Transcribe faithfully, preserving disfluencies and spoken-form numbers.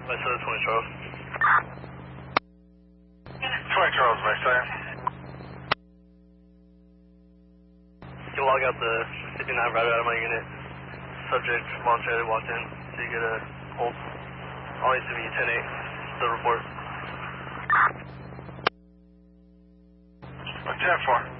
I said twenty Charles. twenty Charles, my sire. You can log out the fifty-nine router out of my unit. Subject voluntarily walked in, so you get a hold. All needs to be ten eight, the report. ten four.